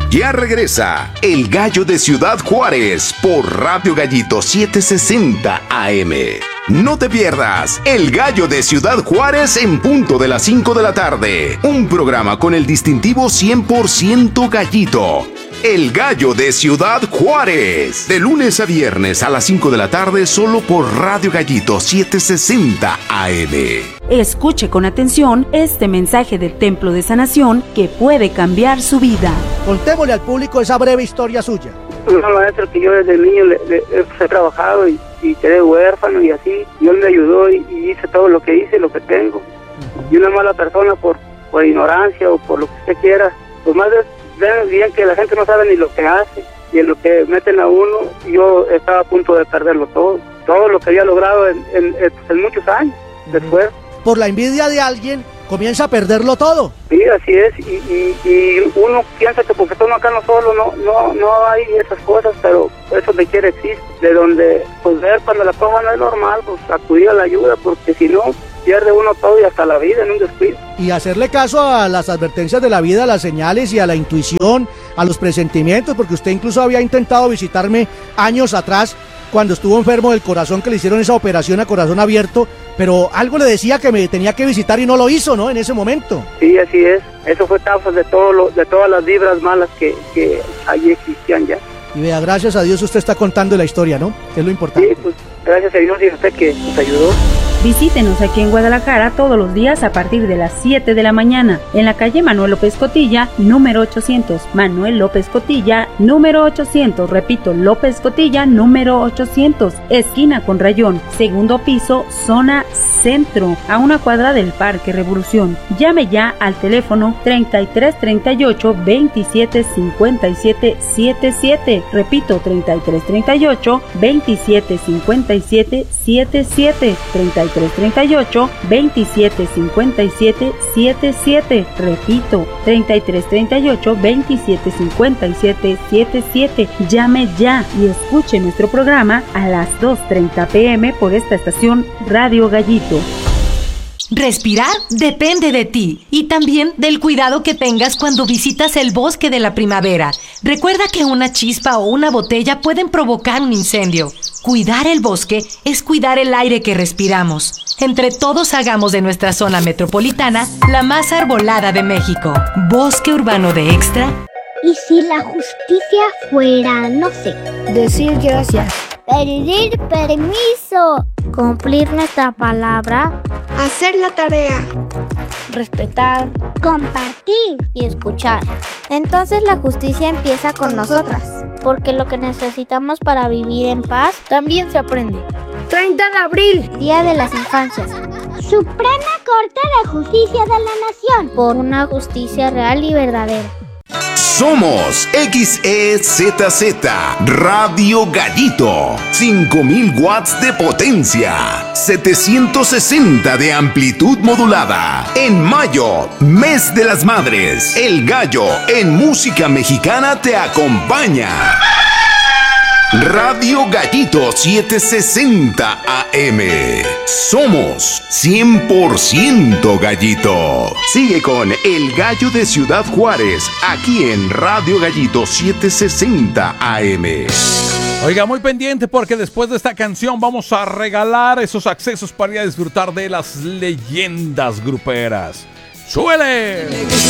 Ya regresa El Gallo de Ciudad Juárez por Radio Gallito 760 AM. No te pierdas El Gallo de Ciudad Juárez en punto de las 5 de la tarde. Un programa con el distintivo 100% Gallito. El Gallo de Ciudad Juárez. De lunes a viernes a las 5 de la tarde solo por Radio Gallito 760 AM. Escuche con atención este mensaje del Templo de Sanación que puede cambiar su vida. Contémosle al público esa breve historia suya. Una maestra que yo desde niño he trabajado y quedé huérfano y así. Y él me ayudó y hice todo lo que hice, lo que tengo. Y una mala persona por ignorancia o por lo que usted quiera, pues más bien que la gente no sabe ni lo que hace y en lo que meten a uno. Yo estaba a punto de perderlo todo lo que había logrado en muchos años después. Por la envidia de alguien comienza a perderlo todo. Sí, así es, y uno piensa que porque uno acá no solo, no hay esas cosas, pero eso de quiere existe, de donde pues ver cuando la cosa no es normal, pues acudir a la ayuda, porque si no, pierde uno todo y hasta la vida en un descuido. Y hacerle caso a las advertencias de la vida, a las señales y a la intuición, a los presentimientos, porque usted incluso había intentado visitarme años atrás, cuando estuvo enfermo del corazón, que le hicieron esa operación a corazón abierto, pero algo le decía que me tenía que visitar y no lo hizo, ¿no? En ese momento. Sí, así es. Eso fue causa de todas las vibras malas que allí existían ya. Y vea, gracias a Dios usted está contando la historia, ¿no? Que es lo importante. Sí, pues gracias a Dios y a usted que nos ayudó. Visítenos aquí en Guadalajara todos los días a partir de las 7 de la mañana en la calle Manuel López Cotilla, número 800. Manuel López Cotilla, número 800. Repito, López Cotilla, número 800. Esquina con Rayón, segundo piso, zona centro, a una cuadra del Parque Revolución. Llame ya al teléfono 3338 27 57 77. Repito, 3338 27 57 77. 3338 27 57 77. Repito, 3338 27 57 77. Llame ya y escuche nuestro programa a las 2:30 p.m. por esta estación Radio Gallito. Respirar depende de ti y también del cuidado que tengas cuando visitas el bosque de la primavera. Recuerda que una chispa o una botella pueden provocar un incendio. Cuidar el bosque es cuidar el aire que respiramos. Entre todos hagamos de nuestra zona metropolitana la más arbolada de México. Bosque Urbano de Extra. ¿Y si la justicia fuera, no sé, decir gracias, pedir permiso, cumplir nuestra palabra, hacer la tarea, respetar, compartir y escuchar? Entonces la justicia empieza con nosotras, porque lo que necesitamos para vivir en paz también se aprende. 30 de abril, Día de las Infancias. Suprema Corte de Justicia de la Nación, por una justicia real y verdadera. Somos XEZZ Radio Gallito, 5000 watts de potencia, 760 de amplitud modulada. En mayo, mes de las madres, El Gallo en música mexicana te acompaña. Radio Gallito 760 AM. Somos 100% Gallito. Sigue con El Gallo de Ciudad Juárez, aquí en Radio Gallito 760 AM. Oiga, muy pendiente porque después de esta canción vamos a regalar esos accesos para ir a disfrutar de las leyendas gruperas. ¡Súbele!